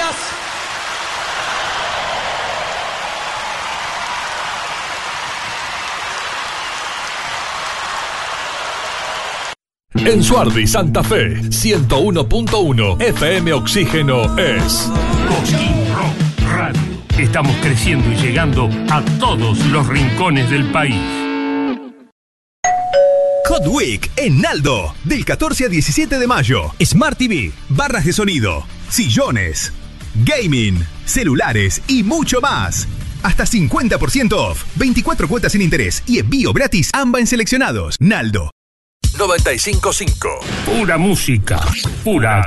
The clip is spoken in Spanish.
En Suardi, Santa Fe, 101.1 FM Oxígeno es Cosquín Rock Radio. Estamos creciendo y llegando a todos los rincones del país. Hot Week en Naldo, del 14 al 17 de mayo. Smart TV, barras de sonido, sillones, gaming, celulares y mucho más. Hasta 50% off, 24 cuotas sin interés y envío gratis AMBA en seleccionados. Naldo 95.5. Pura música, pura